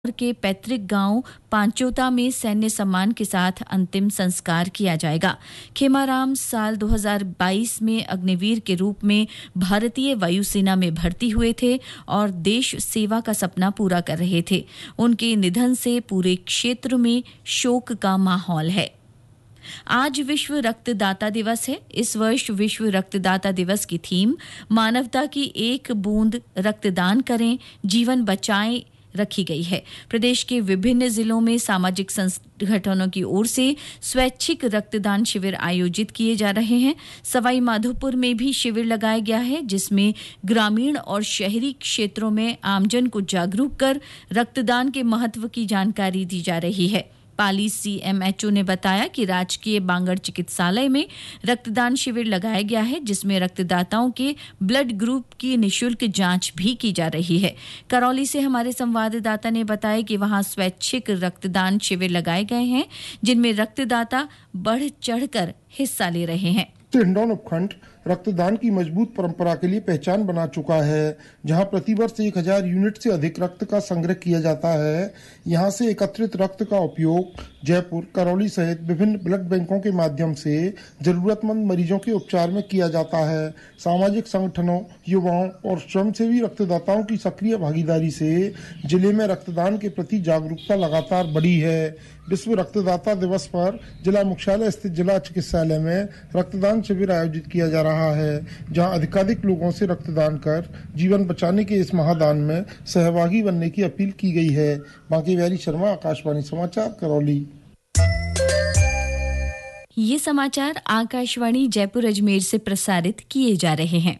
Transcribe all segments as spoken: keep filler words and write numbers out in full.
के पैतृक गांव पांचोता में सैन्य सम्मान के साथ अंतिम संस्कार किया जाएगा। खेमाराम साल दो हज़ार बाईस में अग्निवीर के रूप में भारतीय वायुसेना में भर्ती हुए थे और देश सेवा का सपना पूरा कर रहे थे। उनके निधन से पूरे क्षेत्र में शोक का माहौल है। आज विश्व रक्तदाता दिवस है। इस वर्ष विश्व रक्तदाता दिवस की थीम मानवता की एक बूंद रक्तदान करें, जीवन बचाएं रखी गई है। प्रदेश के विभिन्न जिलों में सामाजिक संगठनों की ओर से स्वैच्छिक रक्तदान शिविर आयोजित किए जा रहे हैं। सवाई माधोपुर में भी शिविर लगाया गया है, जिसमें ग्रामीण और शहरी क्षेत्रों में आमजन को जागरूक कर रक्तदान के महत्व की जानकारी दी जा रही है। पाली सीएमएचओ ने बताया कि राजकीय बांगड़ चिकित्सालय में रक्तदान शिविर लगाया गया है, जिसमें रक्तदाताओं के ब्लड ग्रुप की निशुल्क जांच भी की जा रही है। करौली से हमारे संवाददाता ने बताया कि वहां स्वैच्छिक रक्तदान शिविर लगाए गए हैं, जिनमें रक्तदाता बढ़ चढ़कर हिस्सा ले रहे हैं। हिंडौन उपखंड रक्तदान की मजबूत परंपरा के लिए पहचान बना चुका है, जहां प्रतिवर्ष एक हजार यूनिट से अधिक रक्त का संग्रह किया जाता है। यहां से एकत्रित रक्त का उपयोग जयपुर, करौली सहित विभिन्न ब्लड बैंकों के माध्यम से जरूरतमंद मरीजों के उपचार में किया जाता है। सामाजिक संगठनों, युवाओं और स्वयंसेवी रक्तदाताओं की सक्रिय भागीदारी से जिले में रक्तदान के प्रति जागरूकता लगातार बढ़ी है। विश्व रक्तदाता दिवस पर जिला मुख्यालय स्थित जिला चिकित्सालय में रक्तदान शिविर आयोजित किया जा रहा है, जहां अधिकाधिक लोगों से रक्तदान कर जीवन बचाने के इस महादान में सहभागी बनने की अपील की गई है। बांकी बिहारी शर्मा, आकाशवाणी समाचार, करौली। ये समाचार आकाशवाणी जयपुर अजमेर से प्रसारित किए जा रहे हैं।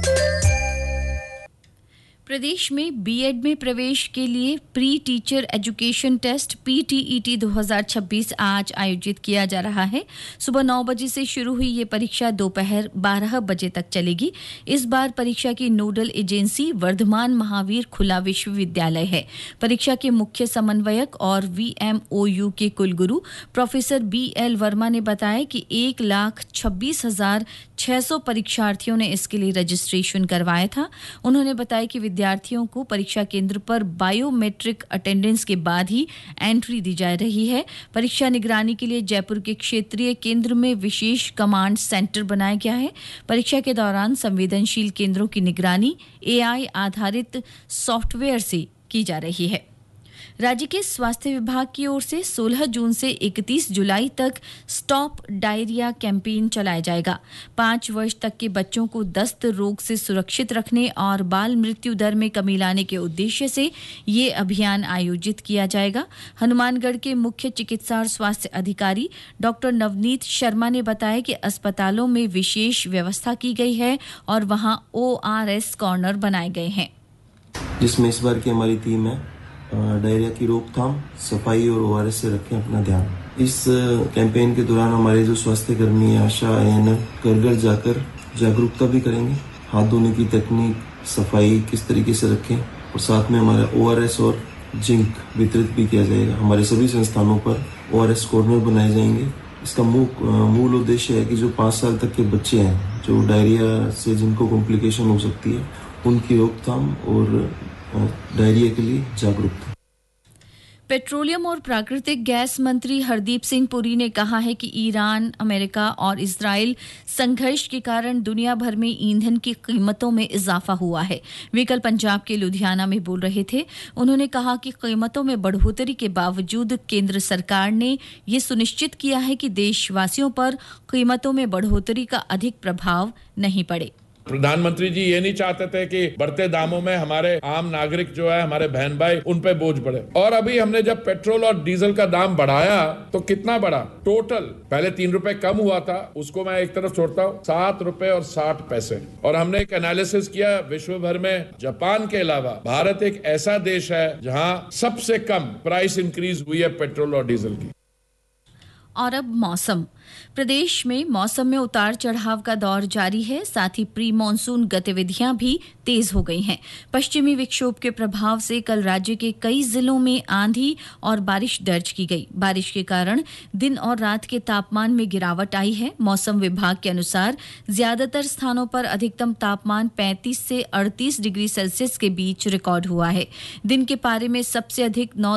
प्रदेश में बीएड में प्रवेश के लिए pre teacher education test PTET दो हज़ार छब्बीस आज आयोजित किया जा रहा है। सुबह नौ बजे से शुरू हुई ये परीक्षा दोपहर बारह बजे तक चलेगी। इस बार परीक्षा की नोडल एजेंसी वर्धमान महावीर खुला विश्वविद्यालय है। परीक्षा के मुख्य समन्वयक और वीएमओयू के कुलगुरु प्रोफेसर बी एल वर्मा ने बताया कि एक लाख छब्बीस हजार छह सौ परीक्षार्थियों ने इसके लिए रजिस्ट्रेशन करवाया था। उन्होंने बताया कि विद्यार्थियों को परीक्षा केंद्र पर बायोमेट्रिक अटेंडेंस के बाद ही एंट्री दी जा रही है। परीक्षा निगरानी के लिए जयपुर के क्षेत्रीय केंद्र में विशेष कमांड सेंटर बनाया गया है। परीक्षा के दौरान संवेदनशील केंद्रों की निगरानी एआई आधारित सॉफ्टवेयर से की जा रही है। राज्य के स्वास्थ्य विभाग की ओर से सोलह जून से इकतीस जुलाई तक स्टॉप डायरिया कैंपेन चलाया जाएगा। पाँच वर्ष तक के बच्चों को दस्त रोग से सुरक्षित रखने और बाल मृत्यु दर में कमी लाने के उद्देश्य से ये अभियान आयोजित किया जाएगा। हनुमानगढ़ के मुख्य चिकित्सा और स्वास्थ्य अधिकारी डॉक्टर नवनीत शर्मा ने बताया कि अस्पतालों में विशेष व्यवस्था की गई है और वहां ओआरएस कॉर्नर बनाए गए हैं, जिसमें इस बार की हमारी थीम है डायरिया की रोकथाम, सफाई और ओआरएस से रखें अपना ध्यान। इस कैंपेन के दौरान हमारे जो स्वास्थ्य कर्मी, आशा, एएनएम घर घर जाकर जागरूकता भी करेंगे। हाथ धोने की तकनीक, सफाई किस तरीके से रखें, और साथ में हमारा ओआरएस और जिंक वितरित भी किया जाएगा। हमारे सभी संस्थानों पर ओआरएस कॉर्नर बनाए जाएंगे। इसका मूल उद्देश्य है कि जो पाँच साल तक के बच्चे हैं, जो डायरिया से जिनको कॉम्प्लिकेशन हो सकती है, उनकी रोकथाम और डायरिया के लिए जागरूकता। पेट्रोलियम और प्राकृतिक गैस मंत्री हरदीप सिंह पुरी ने कहा है कि ईरान, अमेरिका और इजराइल संघर्ष के कारण दुनिया भर में ईंधन की कीमतों में इजाफा हुआ है। वे कल पंजाब के लुधियाना में बोल रहे थे। उन्होंने कहा कि कीमतों में बढ़ोतरी के बावजूद केंद्र सरकार ने ये सुनिश्चित किया है कि देशवासियों पर कीमतों में बढ़ोतरी का अधिक प्रभाव नहीं पड़े। प्रधानमंत्री जी ये नहीं चाहते थे कि बढ़ते दामों में हमारे आम नागरिक जो है, हमारे बहन भाई, उन पे बोझ बढ़े। और अभी हमने जब पेट्रोल और डीजल का दाम बढ़ाया तो कितना बढ़ा? टोटल पहले तीन रुपए कम हुआ था, उसको मैं एक तरफ छोड़ता हूँ, सात रुपए और साठ पैसे। और हमने एक एनालिसिस किया, विश्व भर में जापान के अलावा भारत एक ऐसा देश है जहाँ सबसे कम प्राइस इंक्रीज हुई है पेट्रोल और डीजल की। और अब मौसम। प्रदेश में मौसम में उतार चढ़ाव का दौर जारी है, साथ ही प्री मॉनसून गतिविधियां भी तेज हो गई हैं। पश्चिमी विक्षोभ के प्रभाव से कल राज्य के कई जिलों में आंधी और बारिश दर्ज की गई। बारिश के कारण दिन और रात के तापमान में गिरावट आई है। मौसम विभाग के अनुसार ज्यादातर स्थानों पर अधिकतम तापमान पैंतीस से अड़तीस डिग्री सेल्सियस के बीच रिकॉर्ड हुआ है। दिन के पारे में सबसे अधिक नौ